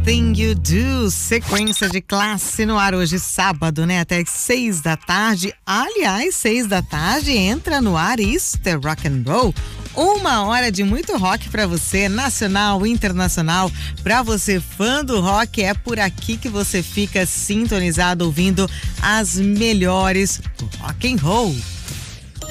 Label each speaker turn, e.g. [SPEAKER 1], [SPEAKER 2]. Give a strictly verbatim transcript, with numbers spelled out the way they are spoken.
[SPEAKER 1] Everything You Do, sequência de classe no ar hoje, sábado, né? Até seis da tarde. Aliás, seis da tarde entra no ar Easter Rock and Roll. Uma hora de muito rock pra você, nacional, internacional. Pra você, fã do rock, é por aqui que você fica sintonizado ouvindo as melhores rock and roll.